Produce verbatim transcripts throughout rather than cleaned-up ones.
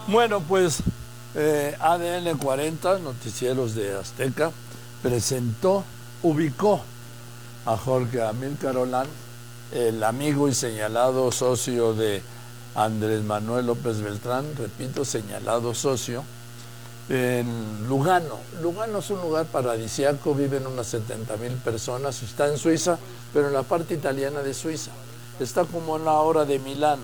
Bueno, pues eh, A D N cuarenta, Noticieros de Azteca, presentó, ubicó a Jorge Amílcar Olán, el amigo y señalado socio de Andrés Manuel López Beltrán, repito, señalado socio, en Lugano. Lugano es un lugar paradisíaco, viven unas setenta mil personas, está en Suiza, pero en la parte italiana de Suiza. Está como a una hora de Milano.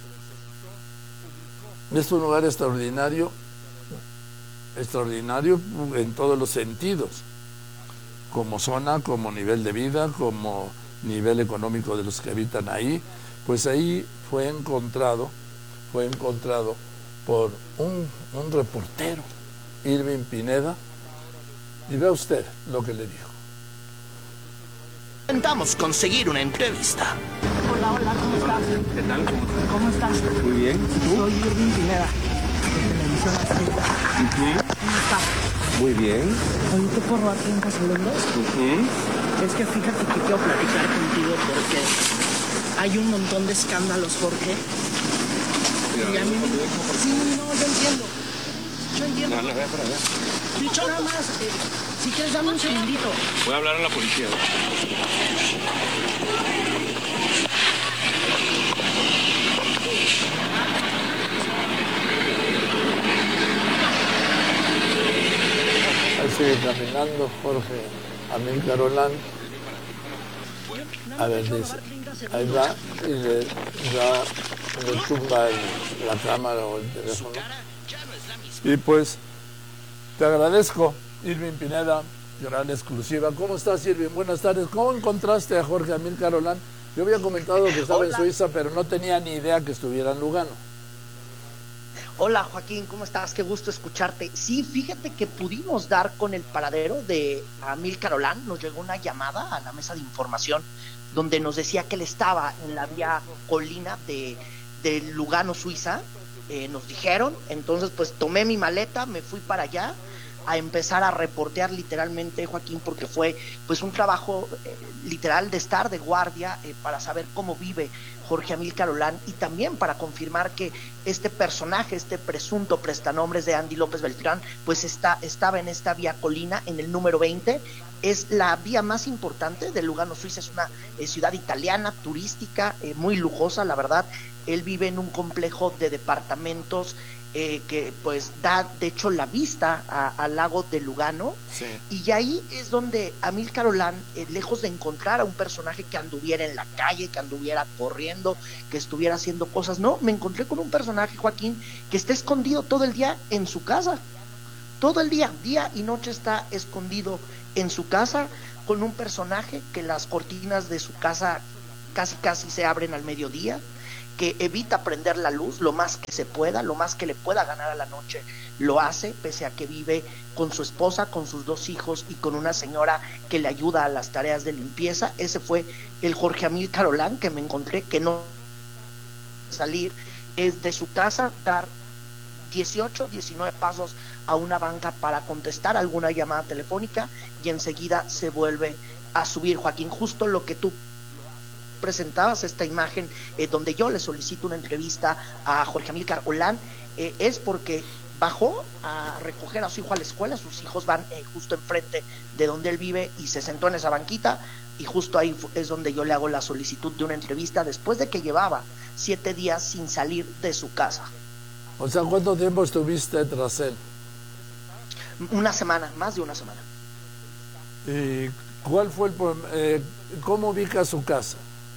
Es un lugar extraordinario, extraordinario en todos los sentidos, como zona, como nivel de vida, como nivel económico de los que habitan ahí. Pues ahí fue encontrado, fue encontrado por un, un reportero, Irving Pineda, y vea usted lo que le dijo. Intentamos conseguir una entrevista. Hola, hola, ¿cómo estás? ¿Qué tal? ¿Cómo estás? ¿Cómo estás? Muy bien. ¿Tú? Soy Irving Pineda, de Televisión Azteca. Uh-huh. ¿Cómo estás? Muy bien. Oye, ¿te puedo robar treinta segundos? Uh-huh. Es que fíjate que quiero platicar contigo porque hay un montón de escándalos, Jorge. Mira, Y a mí me... Sí, no, yo entiendo. Yo entiendo. No, no, ve para allá. Dicho nada más, eh, si quieres dame un segundito. Voy a hablar a la policía. Ahí sigue caminando Jorge Amílcar Olán. A ver, dice, ahí va y le da, le tumba el, la cámara o el teléfono. Y pues, te agradezco, Irving Pineda, gran exclusiva. ¿Cómo estás, Irving? Buenas tardes. ¿Cómo encontraste a Jorge Amílcar Olán? Yo había comentado que estaba Hola. en Suiza, pero no tenía ni idea que estuviera en Lugano. Hola Joaquín, ¿cómo estás? Qué gusto escucharte. Sí, fíjate que pudimos dar con el paradero de Amílcar Olán. Nos llegó una llamada a la mesa de información donde nos decía que él estaba en la vía Colina de, de Lugano, Suiza. Eh, nos dijeron, entonces pues tomé mi maleta, me fui para allá a empezar a reportear literalmente, Joaquín, porque fue pues un trabajo eh, literal de estar de guardia eh, para saber cómo vive Jorge Amílcar Olán y también para confirmar que este personaje, este presunto prestanombres de Andy López Beltrán, pues está, estaba en esta vía Colina, en el número veinte. Es la vía más importante de Lugano, Suiza. Es una eh, ciudad italiana, turística, eh, muy lujosa, la verdad. Él vive en un complejo de departamentos eh, que pues da de hecho la vista a, al lago de Lugano, sí. Y ahí es donde Amílcar Olán, eh, lejos de encontrar a un personaje que anduviera en la calle, que anduviera corriendo, que estuviera haciendo cosas, no, me encontré con un personaje, Joaquín, que está escondido todo el día en su casa, todo el día, día y noche está escondido en su casa, con un personaje que las cortinas de su casa casi casi se abren al mediodía, que evita prender la luz lo más que se pueda, lo más que le pueda ganar a la noche, lo hace, pese a que vive con su esposa, con sus dos hijos y con una señora que le ayuda a las tareas de limpieza. Ese fue el Jorge Amílcar Olán que me encontré, que no salir es de su casa, dar dieciocho, diecinueve pasos a una banca para contestar alguna llamada telefónica y enseguida se vuelve a subir, Joaquín, justo lo que tú presentabas, esta imagen eh, donde yo le solicito una entrevista a Jorge Amílcar Olán, eh, es porque bajó a recoger a su hijo a la escuela, sus hijos van eh, justo enfrente de donde él vive y se sentó en esa banquita y justo ahí es donde yo le hago la solicitud de una entrevista después de que llevaba siete días sin salir de su casa. O sea, ¿cuánto tiempo estuviste tras él? Una semana, más de una semana. ¿Y cuál fue el eh, cómo ubica su casa?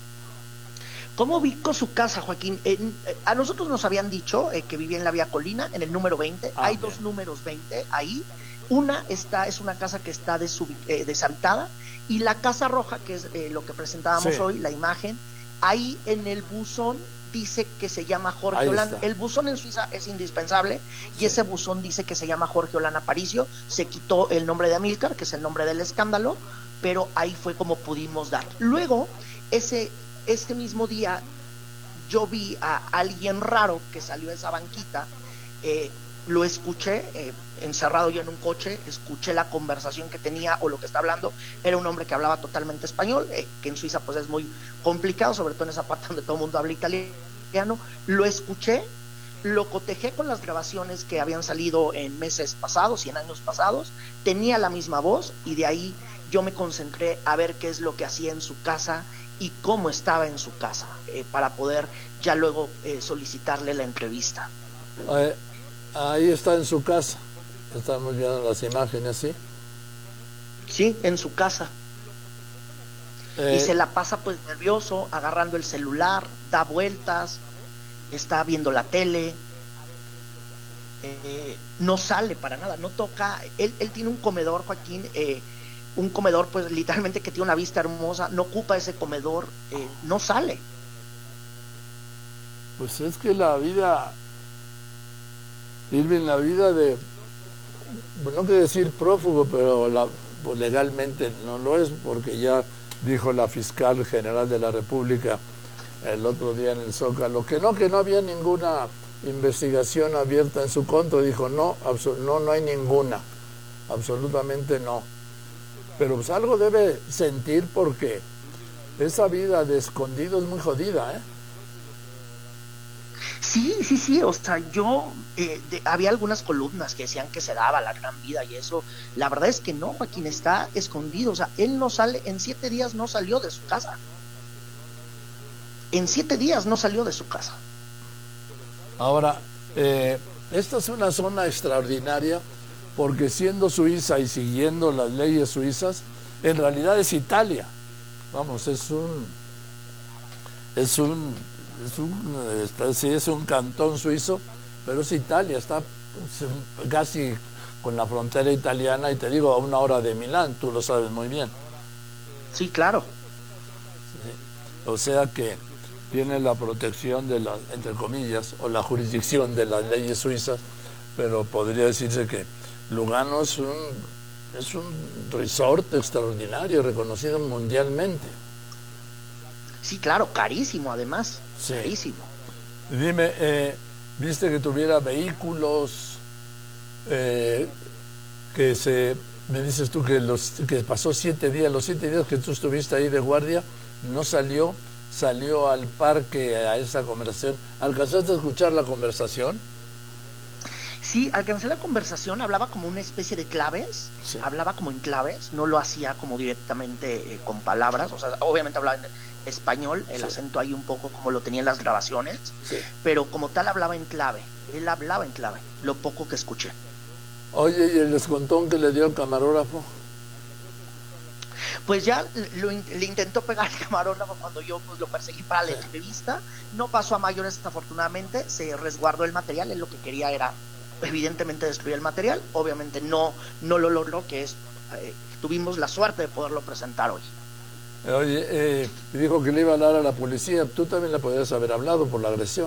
¿Cómo ubicó su casa, Joaquín? Eh, a nosotros nos habían dicho eh, que vivía en la vía Colina, en el número veinte. Ah, hay bien. Dos números veinte ahí. Una está, es una casa que está desubi- eh, deshabitada, y la Casa Roja, que es eh, lo que presentábamos sí. hoy, la imagen, ahí en el buzón dice que se llama Jorge Olán. El buzón en Suiza es indispensable, y sí. ese buzón dice que se llama Jorge Olán Aparicio. Se quitó el nombre de Amílcar, que es el nombre del escándalo, pero ahí fue como pudimos dar. Luego, ese... Este mismo día yo vi a alguien raro que salió de esa banquita, eh, lo escuché, eh, encerrado yo en un coche, escuché la conversación que tenía o lo que está hablando. Era un hombre que hablaba totalmente español, eh, que en Suiza pues es muy complicado, sobre todo en esa parte donde todo el mundo habla italiano. Lo escuché, lo cotejé con las grabaciones que habían salido en meses pasados y en años pasados, tenía la misma voz y de ahí yo me concentré a ver qué es lo que hacía en su casa y cómo estaba en su casa, eh, para poder ya luego eh, solicitarle la entrevista. Eh, ahí está en su casa, estamos viendo las imágenes, ¿sí? Sí, en su casa. Eh, y se la pasa pues nervioso, agarrando el celular, da vueltas, está viendo la tele, eh, no sale para nada, no toca. Él, él tiene un comedor, Joaquín, eh, un comedor pues literalmente que tiene una vista hermosa, no ocupa ese comedor, eh, no sale. Pues es que la vida, Irving, la vida de, bueno, no quiero decir prófugo, pero la, pues legalmente no lo es, porque ya dijo la fiscal general de la República el otro día en el Zócalo, que no, que no había ninguna investigación abierta en su contra. Dijo, no, no, no hay ninguna, absolutamente no. Pero pues algo debe sentir, porque esa vida de escondido es muy jodida, ¿eh? Sí, sí, sí, o sea, yo, eh, de, había algunas columnas que decían que se daba la gran vida y eso, la verdad es que no, Joaquín, está escondido, o sea, él no sale, en siete días no salió de su casa. En siete días no salió de su casa. Ahora, eh, esta es una zona extraordinaria, porque siendo Suiza y siguiendo las leyes suizas, en realidad es Italia. Vamos, es un, es un, es un, está, sí, es un cantón suizo, pero es Italia, está casi con la frontera italiana, y te digo, a una hora de Milán, tú lo sabes muy bien. Sí, claro. Sí. O sea que tiene la protección de las, entre comillas, o la jurisdicción de las leyes suizas, pero podría decirse que Lugano es un, es un resort extraordinario, reconocido mundialmente. Sí, claro, carísimo además, Sí. carísimo. Dime, eh, ¿viste que tuviera vehículos, eh, que se, me dices tú que, los, que pasó siete días, los siete días que tú estuviste ahí de guardia, no salió, salió al parque a esa conversación? ¿Alcanzaste a escuchar la conversación? Sí, alcancé la conversación, hablaba como una especie de claves, Sí. hablaba como en claves, no lo hacía como directamente eh, con palabras, o sea, obviamente hablaba en español, el Sí. acento ahí un poco como lo tenía en las grabaciones, Sí. pero como tal hablaba en clave, él hablaba en clave, lo poco que escuché. Oye, ¿y el descontón que le dio el camarógrafo? Pues ya lo, le intentó pegar el camarógrafo cuando yo pues, lo perseguí para la Sí. entrevista, no pasó a mayores afortunadamente, se resguardó el material, él lo que quería era evidentemente destruir el material, obviamente no, no lo logró, que es, eh, tuvimos la suerte de poderlo presentar hoy. Oye, eh, dijo que le iba a hablar a la policía, tú también le podrías haber hablado por la agresión.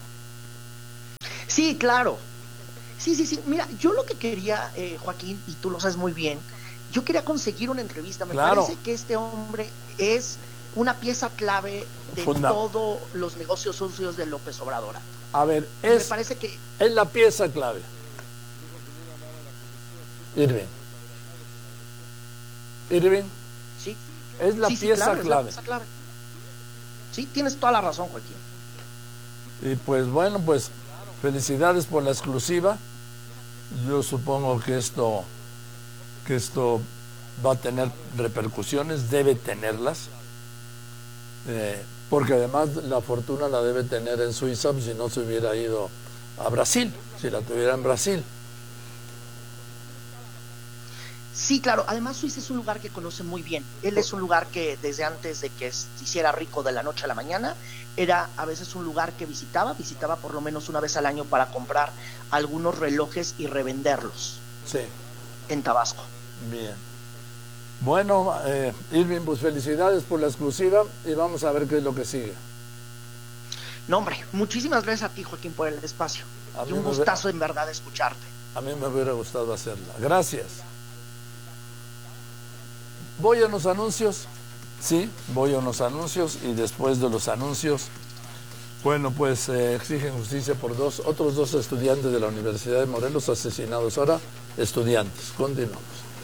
Sí, claro, sí, sí, sí, mira, yo lo que quería, eh, Joaquín, y tú lo sabes muy bien, yo quería conseguir una entrevista, me Claro. parece que este hombre es una pieza clave de Funda- todos los negocios sucios de López Obrador. A ver, Me es, parece que es la pieza clave. Irving. Irving, sí, es la sí, sí, pieza claro, es la clave. pieza clave. Sí, tienes toda la razón, Joaquín. Y pues bueno, pues felicidades por la exclusiva. Yo supongo que esto, que esto va a tener repercusiones, debe tenerlas, eh, porque además la fortuna la debe tener en Suiza, si no se hubiera ido a Brasil, si la tuviera en Brasil. Sí, claro, además Suiza es un lugar que conoce muy bien. Él es un lugar que desde antes de que se hiciera rico de la noche a la mañana, era a veces un lugar que visitaba, visitaba por lo menos una vez al año para comprar algunos relojes y revenderlos Sí, en Tabasco. bien. Bueno, eh, Irving, pues felicidades por la exclusiva y vamos a ver qué es lo que sigue. No, hombre, muchísimas gracias a ti, Joaquín, por el espacio. A Y mí un me- gustazo en verdad escucharte. A mí me hubiera gustado hacerla. Gracias. Voy a unos anuncios. Sí, voy a unos anuncios y después de los anuncios, bueno, pues eh, exigen justicia por dos, otros dos estudiantes de la Universidad de Morelos asesinados. Ahora, estudiantes. Continuamos.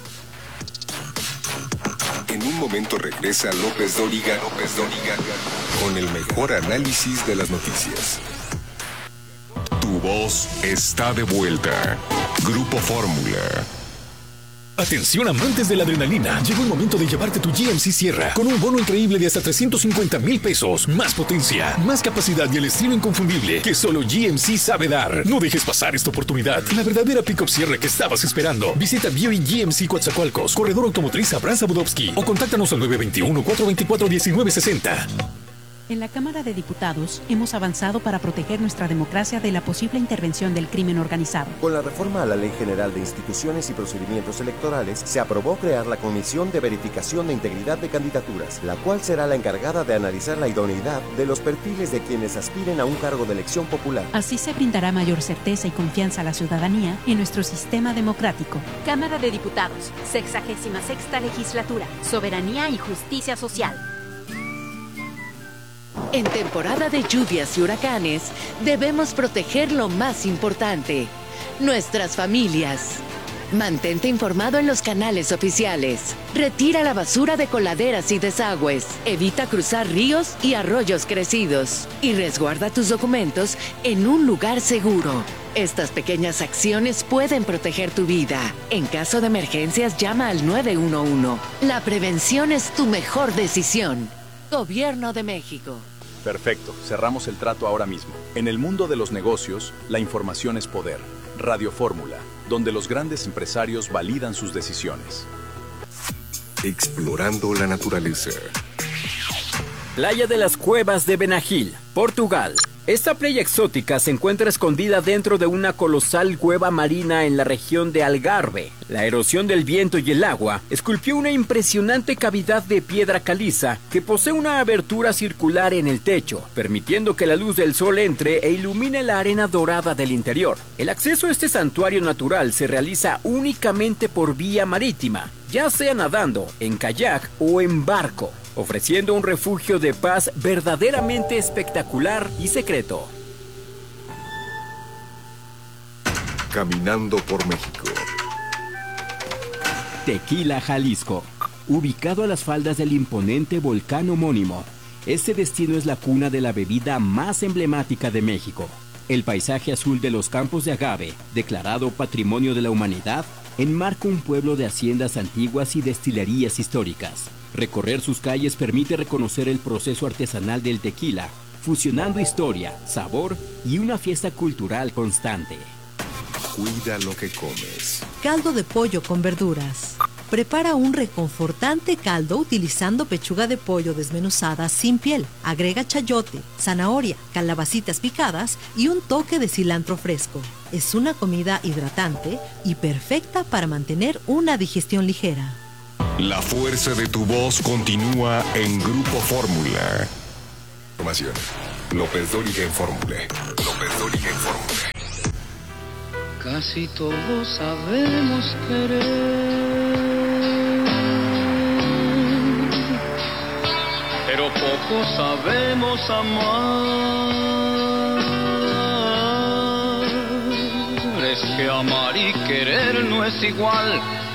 En un momento regresa López Dóriga, López Dóriga, con el mejor análisis de las noticias. Tu voz está de vuelta. Grupo Fórmula. Atención amantes de la adrenalina, llegó el momento de llevarte tu G M C Sierra con un bono increíble de hasta trescientos cincuenta mil pesos, más potencia, más capacidad y el estilo inconfundible que solo G M C sabe dar. No dejes pasar esta oportunidad, la verdadera pick-up Sierra que estabas esperando. Visita Bio y G M C Coatzacoalcos, Corredor Automotriz Abraham Budowski o contáctanos al nueve dos uno, cuatro dos cuatro, uno nueve seis cero. En la Cámara de Diputados hemos avanzado para proteger nuestra democracia de la posible intervención del crimen organizado. Con la reforma a la Ley General de Instituciones y Procedimientos Electorales, se aprobó crear la Comisión de Verificación de Integridad de Candidaturas, la cual será la encargada de analizar la idoneidad de los perfiles de quienes aspiren a un cargo de elección popular. Así se brindará mayor certeza y confianza a la ciudadanía en nuestro sistema democrático. Cámara de Diputados, sexagésima sexta legislatura, soberanía y justicia social. En temporada de lluvias y huracanes, debemos proteger lo más importante, nuestras familias. Mantente informado en los canales oficiales. Retira la basura de coladeras y desagües. Evita cruzar ríos y arroyos crecidos. Y resguarda tus documentos en un lugar seguro. Estas pequeñas acciones pueden proteger tu vida. En caso de emergencias, llama al nueve uno uno. La prevención es tu mejor decisión. Gobierno de México. Perfecto, cerramos el trato ahora mismo. En el mundo de los negocios, la información es poder. Radio Fórmula, donde los grandes empresarios validan sus decisiones. Explorando la naturaleza. Playa de las Cuevas de Benagil, Portugal. Esta playa exótica se encuentra escondida dentro de una colosal cueva marina en la región de Algarve. La erosión del viento y el agua esculpió una impresionante cavidad de piedra caliza que posee una abertura circular en el techo, permitiendo que la luz del sol entre e ilumine la arena dorada del interior. El acceso a este santuario natural se realiza únicamente por vía marítima, ya sea nadando, en kayak o en barco, ofreciendo un refugio de paz verdaderamente espectacular y secreto. Caminando por México. Tequila, Jalisco. Ubicado a las faldas del imponente volcán homónimo, este destino es la cuna de la bebida más emblemática de México. El paisaje azul de los campos de agave, declarado Patrimonio de la Humanidad, enmarca un pueblo de haciendas antiguas y destilerías históricas. Recorrer sus calles permite reconocer el proceso artesanal del tequila, fusionando historia, sabor y una fiesta cultural constante. Cuida lo que comes. Caldo de pollo con verduras. Prepara un reconfortante caldo utilizando pechuga de pollo desmenuzada sin piel. Agrega chayote, zanahoria, calabacitas picadas y un toque de cilantro fresco. Es una comida hidratante y perfecta para mantener una digestión ligera. La fuerza de tu voz continúa en Grupo Fórmula. Información. López Dóriga en Fórmula. López Dóriga en Fórmula. Casi todos sabemos querer, pero poco sabemos amar. Es que amar y querer no es igual.